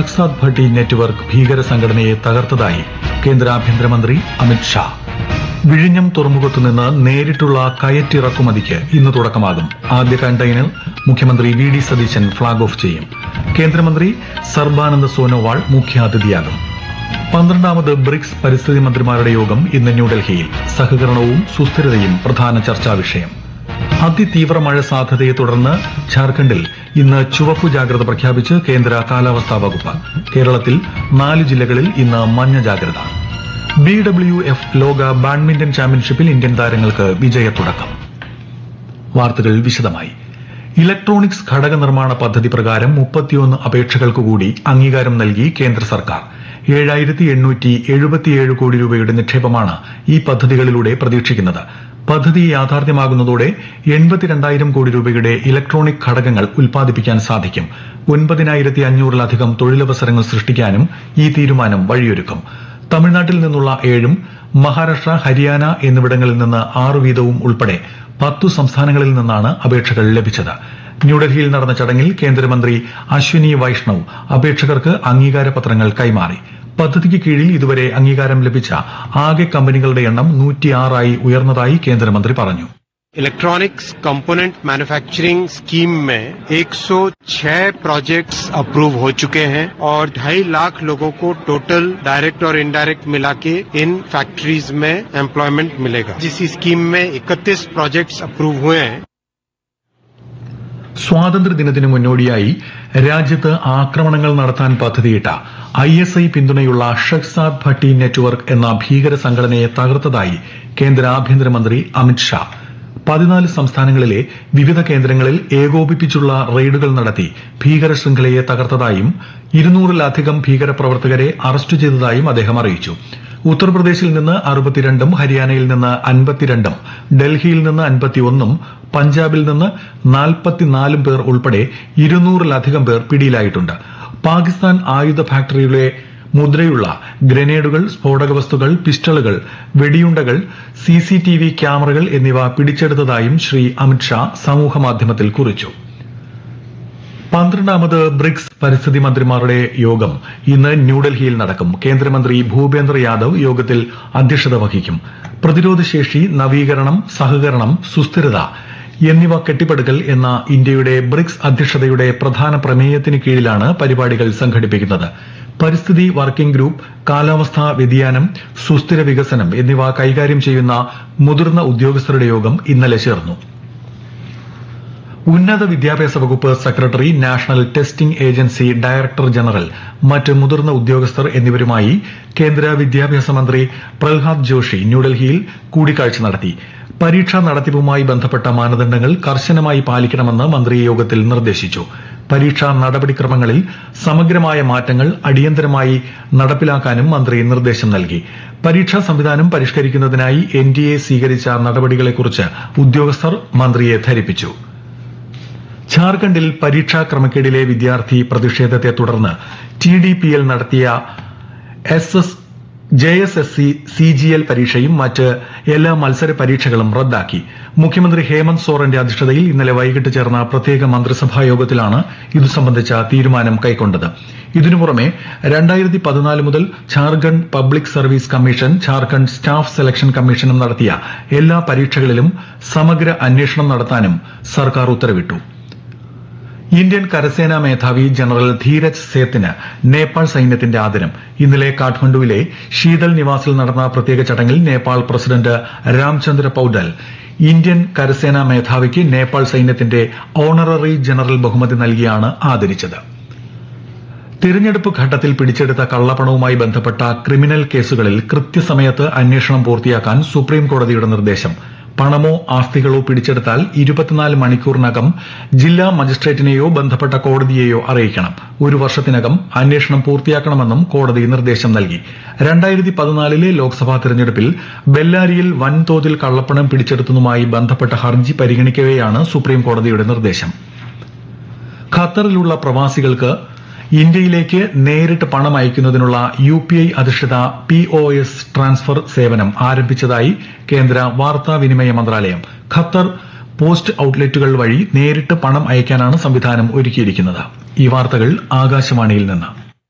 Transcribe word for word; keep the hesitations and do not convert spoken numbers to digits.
Shahzad Bhatti network ഭീകര സംഘടനയെ തകർത്തതായി കേന്ദ്ര ആഭ്യന്തരമന്ത്രി അമിത് ഷാ. വിഴിഞ്ഞം തുറമുഖത്തുനിന്ന് നേരിട്ടുള്ള കയറ്റിറക്കുമതിക്ക് ഇന്ന് തുടക്കമാകും. ആദ്യ കണ്ടെയ്നർ മുഖ്യമന്ത്രി V D Satheesan flag off ചെയ്യും. കേന്ദ്രമന്ത്രി സർബാനന്ദ് സോനോവാൾ മുഖ്യാതിഥിയാകും. പന്ത്രണ്ടാമത് ബ്രിക്സ് പരിസ്ഥിതി മന്ത്രിമാരുടെ യോഗം ഇന്ന് ന്യൂഡൽഹിയിൽ. സഹകരണവും സുസ്ഥിരതയും പ്രധാന ചർച്ചാ വിഷയം. അതിതീവ്ര മഴ സാധ്യതയെ തുടർന്ന് ഝാർഖണ്ഡിൽ ഇന്ന് ചുവപ്പു ജാഗ്രത പ്രഖ്യാപിച്ച് കേന്ദ്ര കാലാവസ്ഥാ വകുപ്പ്. കേരളത്തിൽ നാല് ജില്ലകളിൽ ഇന്ന് മഞ്ഞ ജാഗ്രത. ബി ഡബ്ല്യു എഫ് ലോക ബാഡ്മിന്റൺ ചാമ്പ്യൻഷിപ്പിൽ ഇന്ത്യൻ താരങ്ങൾക്ക് വിജയത്തുടക്കം. വാർത്തകൾ വിശദമായി. ഇലക്ട്രോണിക്സ് ഘടക നിർമ്മാണ പദ്ധതി പ്രകാരം മുപ്പത്തിയൊന്ന് അപേക്ഷകൾക്കുകൂടി അംഗീകാരം നൽകി കേന്ദ്ര സർക്കാർ. ഏഴായിരത്തി എണ്ണൂറ്റി എഴുപത്തിയേഴ് കോടി രൂപയുടെ നിക്ഷേപമാണ് ഈ പദ്ധതികളിലൂടെ പ്രതീക്ഷിക്കുന്നത്. പദ്ധതി യാഥാർത്ഥ്യമാകുന്നതോടെ എൺപത്തിരണ്ടായിരം കോടി രൂപയുടെ ഇലക്ട്രോണിക് ഘടകങ്ങൾ ഉൽപ്പാദിപ്പിക്കാൻ സാധിക്കും. ഒൻപതിനായിരത്തി അഞ്ഞൂറിലധികം തൊഴിലവസരങ്ങൾ സൃഷ്ടിക്കാനും ഈ തീരുമാനം വഴിയൊരുക്കും. തമിഴ്നാട്ടിൽ നിന്നുള്ള ഏഴും മഹാരാഷ്ട്ര, ഹരിയാന എന്നിവിടങ്ങളിൽ നിന്ന് ആറു വീതവും ഉൾപ്പെടെ പത്തു സംസ്ഥാനങ്ങളിൽ നിന്നാണ് അപേക്ഷകൾ ലഭിച്ചത്. ന്യൂഡൽഹിയിൽ നടന്ന ചടങ്ങിൽ കേന്ദ്രമന്ത്രി അശ്വിനി വൈഷ്ണവ് അപേക്ഷകർക്ക് അംഗീകാരപത്രങ്ങൾ കൈമാറി. പദ്ധതിക്ക് കീഴിൽ ഇതുവരെ അംഗീകാരം ലഭിച്ച ആകെ കമ്പനികളുടെ എണ്ണം നൂറ്റിയാറായി ഉയർന്നതായി കേന്ദ്രമന്ത്രി പറഞ്ഞു. इलेक्ट्रॉनिक्स कंपोनेंट मैन्युफैक्चरिंग स्कीम में एक सौ छह प्रोजेक्ट्स अप्रूव हो चुके हैं और ढाई लाख लोगों को टोटल डायरेक्ट और इनडायरेक्ट मिला के इन फैक्ट्रीज में एम्प्लॉयमेंट मिलेगा. जिस स्कीम में इकतीस प्रोजेक्ट्स अप्रूव हुए हैं. സ്വാതന്ത്ര്യദിനത്തിന് മുന്നോടിയായി രാജ്യത്ത് ആക്രമണങ്ങൾ നടത്താൻ പദ്ധതിയിട്ട ഐ എസ് ഐ പിന്തുണയുള്ള ഷഹ്സാദ് ഭട്ടി നെറ്റ്വർക്ക് എന്ന ഭീകര സംഘടനയെ തകർത്തതായി കേന്ദ്ര ആഭ്യന്തരമന്ത്രി അമിത് ഷാ. പതിനാല് സംസ്ഥാനങ്ങളിലെ വിവിധ കേന്ദ്രങ്ങളിൽ ഏകോപിപ്പിച്ചുള്ള റെയ്ഡുകൾ നടത്തി ഭീകര ശൃംഖലയെ തകർത്തതായും ഇരുന്നൂറിലധികം ഭീകരപ്രവർത്തകരെ അറസ്റ്റ് ചെയ്തതായും അദ്ദേഹം അറിയിച്ചു. ഉത്തർപ്രദേശിൽ നിന്ന് അറുപത്തിരണ്ടും ഹരിയാനയിൽ നിന്ന് അൻപത്തിരണ്ടും ഡൽഹിയിൽ നിന്ന് അൻപത്തിയൊന്നും പഞ്ചാബിൽ നിന്ന് നാൽപ്പത്തിനാലും പേർ ഉൾപ്പെടെ ഇരുന്നൂറിലധികം പേർ പിടിയിലായിട്ടുണ്ട്. പാകിസ്ഥാൻ ആയുധ ഫാക്ടറിയിലെ മുദ്രയുള്ള ഗ്രനേഡുകൾ, സ്ഫോടക വസ്തുക്കൾ, പിസ്റ്റളുകൾ, വെടിയുണ്ടകൾ, സിസിടിവി ക്യാമറകൾ എന്നിവ പിടിച്ചെടുത്തതായും ശ്രീ അമിത് ഷാ സമൂഹമാധ്യമത്തിൽ കുറിച്ചു. പന്ത്രണ്ടാമത് ബ്രിക്സ് പരിസ്ഥിതി മന്ത്രിമാരുടെ യോഗം ഇന്ന് ന്യൂഡൽഹിയിൽ നടക്കും. കേന്ദ്രമന്ത്രി ഭൂപേന്ദ്ര യാദവ് യോഗത്തിൽ അധ്യക്ഷത വഹിക്കും. പ്രതിരോധശേഷി, നവീകരണം, സഹകരണം, സുസ്ഥിരത എന്നിവ കെട്ടിപ്പടുക്കൽ എന്ന ഇന്ത്യയുടെ ബ്രിക്സ് അധ്യക്ഷതയുടെ പ്രധാന പ്രമേയത്തിന് കീഴിലാണ് പരിപാടികൾ സംഘടിപ്പിക്കുന്നത്. പരിസ്ഥിതി വർക്കിംഗ് ഗ്രൂപ്പ്, കാലാവസ്ഥാ വ്യതിയാനം, സുസ്ഥിര വികസനം എന്നിവ കൈകാര്യം ചെയ്യുന്ന മുതിർന്ന ഉദ്യോഗസ്ഥരുടെ യോഗം ഇന്നലെ ചേർന്നു. ഉന്നത വിദ്യാഭ്യാസ വകുപ്പ് secretary, national testing agency director general, മറ്റ് മുതിർന്ന ഉദ്യോഗസ്ഥർ എന്നിവരുമായി കേന്ദ്ര വിദ്യാഭ്യാസ മന്ത്രി പ്രഹ്ലാദ് ജോഷി ന്യൂഡൽഹിയിൽ കൂടിക്കാഴ്ച നടത്തി. പരീക്ഷാ നടത്തിപ്പുമായി ബന്ധപ്പെട്ട മാനദണ്ഡങ്ങൾ കർശനമായി പാലിക്കണമെന്ന് മന്ത്രി യോഗത്തിൽ നിർദ്ദേശിച്ചു. പരീക്ഷാ നടപടിക്രമങ്ങളിൽ സമഗ്രമായ മാറ്റങ്ങൾ അടിയന്തരമായി നടപ്പിലാക്കാനും മന്ത്രി നിർദ്ദേശം നൽകി. പരീക്ഷാ സംവിധാനം പരിഷ്കരിക്കുന്നതിനായി എൻ ഡി എ സ്വീകരിച്ച നടപടികളെക്കുറിച്ച് ഉദ്യോഗസ്ഥർ മന്ത്രിയെ ധരിപ്പിച്ചു. ഝാർഖണ്ഡിൽ പരീക്ഷാ ക്രമക്കേടിലെ വിദ്യാർത്ഥി പ്രതിഷേധത്തെ തുടർന്ന് ടി ഡി പി എൽ നടത്തിയ S S J S S C C G L പരീക്ഷയും മറ്റ് എല്ലാ മത്സര പരീക്ഷകളും റദ്ദാക്കി. മുഖ്യമന്ത്രി ഹേമന്ത് സോറന്റെ അധ്യക്ഷതയിൽ ഇന്നലെ വൈകിട്ട് ചേർന്ന പ്രത്യേക മന്ത്രിസഭാ യോഗത്തിലാണ് ഇതു സംബന്ധിച്ച തീരുമാനം കൈക്കൊണ്ടത്. ഇതിനു പുറമെ രണ്ടായിരത്തി പതിനാല് മുതൽ Jharkhand public service commission, Jharkhand staff selection കമ്മീഷനും നടത്തിയ എല്ലാ പരീക്ഷകളിലും സമഗ്ര അന്വേഷണം നടത്താനും സർക്കാർ ഉത്തരവിട്ടു. ഇന്ത്യൻ കരസേനാ മേധാവി ജനറൽ ധീരജ് സേത്തിന് നേപ്പാൾ സൈന്യത്തിന്റെ ആദരം. ഇന്നലെ കാഠ്മണ്ഡുവിലെ ശീതൽ നിവാസിൽ നടന്ന പ്രത്യേക ചടങ്ങിൽ നേപ്പാൾ പ്രസിഡന്റ് രാംചന്ദ്ര പൌഡൽ ഇന്ത്യൻ കരസേനാ മേധാവിക്ക് നേപ്പാൾ സൈന്യത്തിന്റെ ഓണററി ജനറൽ ബഹുമതി നൽകിയാണ് ആദരിച്ചത്. തിരഞ്ഞെടുപ്പ് ഘട്ടത്തിൽ പിടിച്ചെടുത്ത കള്ളപ്പണവുമായി ബന്ധപ്പെട്ട ക്രിമിനൽ കേസുകളിൽ കൃത്യസമയത്ത് അന്വേഷണം പൂർത്തിയാക്കാൻ സുപ്രീംകോടതിയുടെ നിർദ്ദേശം. പണമോ ആസ്തികളോ പിടിച്ചെടുത്താൽ ഇരുപത്തിനാല് മണിക്കൂറിനകം ജില്ലാ മജിസ്ട്രേറ്റിനെയോ ബന്ധപ്പെട്ട കോടതിയെയോ അറിയിക്കണം. ഒരു വർഷത്തിനകം അന്വേഷണം പൂർത്തിയാക്കണമെന്നും കോടതി നിർദ്ദേശം നൽകി. രണ്ടായിരത്തി പതിനാലിലെ ലോക്സഭാ തെരഞ്ഞെടുപ്പിൽ ബെല്ലാരിയിൽ വൻതോതിൽ കള്ളപ്പണം പിടിച്ചെടുത്തതുമായി ബന്ധപ്പെട്ട ഹർജി പരിഗണിക്കവെയാണ് സുപ്രീംകോടതിയുടെ നിർദ്ദേശം. ഖത്തറിലുള്ള പ്രവാസികൾക്ക് ഇന്ത്യയിലേക്ക് നേരിട്ട് പണം അയക്കുന്നതിനുള്ള യു പി ഐ അധിഷ്ഠിത പി ഒ എസ് ട്രാൻസ്ഫർ സേവനം ആരംഭിച്ചതായി കേന്ദ്ര വാർത്താവിനിമയ മന്ത്രാലയം. ഖത്തർ പോസ്റ്റ് ഔട്ട്ലെറ്റുകൾ വഴി നേരിട്ട് പണം അയക്കാനാണ് സംവിധാനം ഒരുക്കിയിരിക്കുന്നത്. ഈ വാർത്തകൾ ആകാശവാണിയിൽ നിന്ന്.